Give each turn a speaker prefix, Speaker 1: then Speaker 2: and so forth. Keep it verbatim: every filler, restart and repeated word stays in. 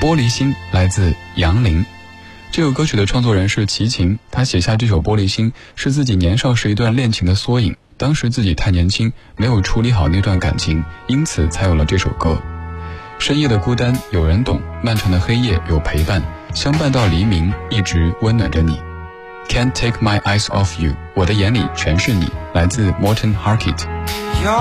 Speaker 1: 玻璃心来自杨林。这首歌曲的创作人是齐秦，他写下这首玻璃心是自己年少时一段恋情的缩影，当时自己太年轻，没有处理好那段感情，因此才有了这首歌。深夜的孤单有人懂，漫长的黑夜有陪伴，相伴到黎明，一直温暖着你。 Can't take my eyes off you， 我的眼里全是你，来自 Morten Harket。